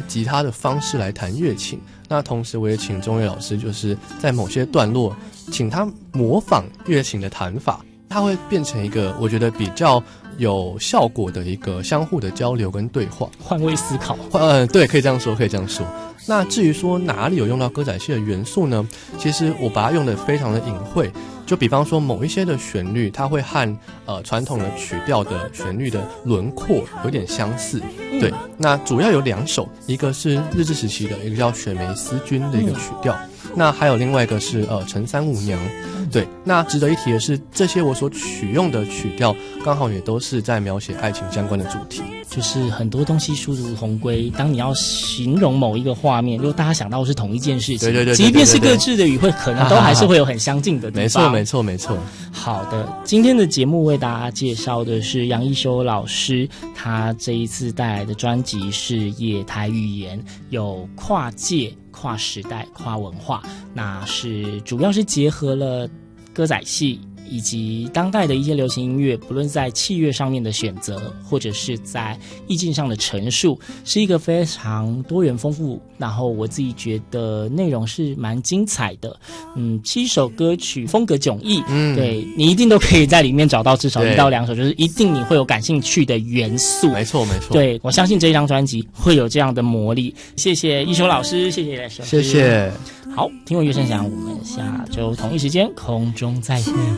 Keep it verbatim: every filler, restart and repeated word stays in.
吉他的方式来弹乐琴。那同时我也请中岳老师，就是在某些段落请他模仿乐琴的弹法，它会变成一个我觉得比较有效果的一个相互的交流跟对话， 换位思考。 呃，对，可以这样说，可以这样说。那至于说哪里有用到歌仔戏的元素呢？其实我把它用得非常的隐晦，就比方说某一些的旋律，它会和呃传统的曲调的旋律的轮廓有点相似。 嗯、 对，那主要有两首，一个是日治时期的，一个叫《雪梅思君》的一个曲调。嗯，那还有另外一个是呃陈三五娘。对，那值得一提的是，这些我所取用的曲调刚好也都是在描写爱情相关的主题， 就是很多东西殊途同归。当你要形容某一个画面，如果大家想到是同一件事情， 对对 对, 对, 对, 对, 对, 对， 即便是各自的语汇，可能都还是会有很相近的地方。 没错没错没错。 好的，今天的节目为大家介绍的是杨一修老师，他这一次带来的专辑是《野台语言》，有跨界、跨时代、跨文化，那是主要是结合了歌仔戏以及当代的一些流行音乐，不论在器乐上面的选择，或者是在意境上的陈述，是一个非常多元丰富，然后我自己觉得内容是蛮精彩的。嗯，七首歌曲风格迥异，嗯，对，你一定都可以在里面找到至少一到两首，就是一定你会有感兴趣的元素。 没错没错， 对，我相信这一张专辑会有这样的魔力。谢谢一修老师，谢谢老师， 谢谢。 好，听我乐声响，我们下周同一时间空中再见。